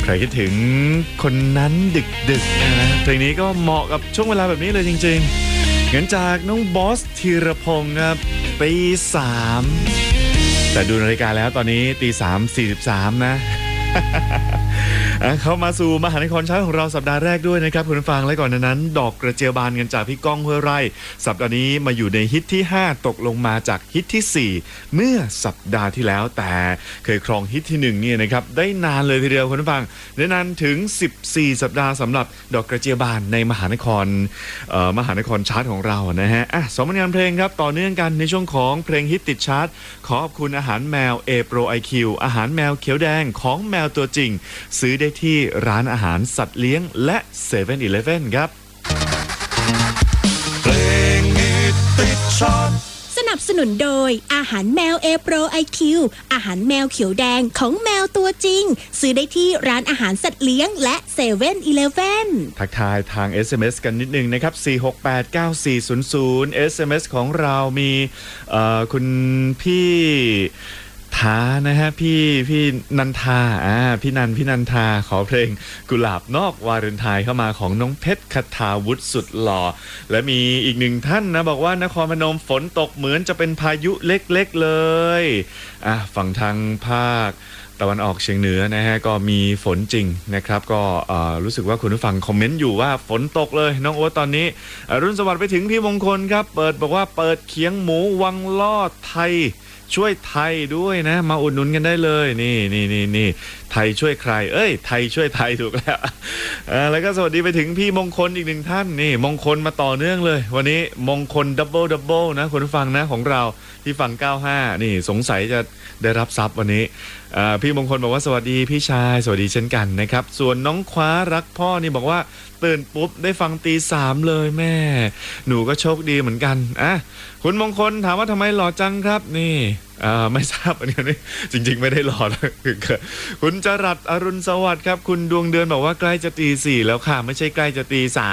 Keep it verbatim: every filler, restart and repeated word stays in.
ครคิดถึงคนนั้นดึกดึกนะเพลงนี้ก็เหมาะกับช่วงเวลาแบบนี้เลยจริงๆเงินจากน้องบอสธีรพงศ์ครับตีสามแต่ดูนาฬิกาแล้วตอนนี้ตีสามสี่สิบสามนะ เข้ามาสู่มหานครเช้าของเราสัปดาห์แรกด้วยนะครับคุณผู้ฟังและก่อนนั้นดอกกระเจียวบานกันจากพี่ก้องห้วยไร่สัปดาห์นี้มาอยู่ในฮิตที่ห้าตกลงมาจากฮิตที่สี่เมื่อสัปดาห์ที่แล้วแต่เคยครองฮิตที่หนึ่งเนี่ยนะครับได้นานเลยทีเดียวคุณผู้ฟังได้นานถึงสิบสี่สัปดาห์สำหรับดอกกระเจียวบานในมหานครเอ่อมหานครชาร์ตของเรานะฮะอ่ะสองผลงานเพลงครับต่อเนื่องกันในช่วงของเพลงฮิตติดชาร์ตขอขอบคุณอาหารแมว A Pro ไอ คิว อาหารแมวเขียวแดงของแมวตัวจริงซื้อได้ที่ร้านอาหารสัตว์เลี้ยงและเซเว่นอีเลฟเว่นครับเพลงฮิตติดชาร์ตสนับสนุนโดยอาหารแมว A Pro ไอ คิว อาหารแมวเขียวแดงของแมวตัวจริงซื้อได้ที่ร้านอาหารสัตว์เลี้ยงและเซเว่นอีเลฟเว่นทักทายทาง เอส เอ็ม เอส กันนิดนึงนะครับสี่ หก แปด เก้า สี่ ศูนย์ ศูนย์ เอส เอ็ม เอส ของเรามีเอ่อคุณพี่ทานะฮะพี่พี่นันทาอ่าพี่นันพี่นันทาขอเพลงกุหลาบนอกวาเลนไทน์เข้ามาของน้องเพชรคทาวุฒิสุดหล่อและมีอีกหนึ่งท่านนะบอกว่านครพนมฝนตกเหมือนจะเป็นพายุเล็กๆเลยอ่ะฝั่งทางภาคตะวันออกเฉียงเหนือนะฮะก็มีฝนจริงนะครับก็รู้สึกว่าคุณผู้ฟังคอมเมนต์อยู่ว่าฝนตกเลยน้องโอ๊ตตอนนี้รุ่นสวัสดิ์ไปถึงพี่มงคลครับเปิดบอกว่าเปิดเคียงหมูวังลอดไทยช่วยไทยด้วยนะมาอุดหนุนกันได้เลยนี่นี่นี่นี่ไทยช่วยใครเอ้ยไทยช่วยไทยถูกแล้วแล้วก็สวัสดีไปถึงพี่มงคลอีกหนึ่งท่านนี่มงคลมาต่อเนื่องเลยวันนี้มงคลดับเบิลดับเบิลนะคุณผู้ฟังนะของเราที่ฝั่งเก้าสิบห้านี่สงสัยจะได้รับทรัพย์วันนี้พี่มงคลบอกว่าสวัสดีพี่ชายสวัสดีเช่นกันนะครับส่วนน้องคว้ารักพ่อนี่บอกว่าตื่นปุ๊บได้ฟังตีสามเลยแม่หนูก็โชคดีเหมือนกันอ่ะคุณมงคลถามว่าทำไมหล่อจังครับนี่อ่าไม่ทราบอันนี้จริงๆไม่ได้หล่อนะคุณจรัสอรุณสวัสดิ์ครับคุณดวงเดือนบอกว่าใกล้จะตีสี่แล้วค่ะไม่ใช่ใกล้จะตีสาม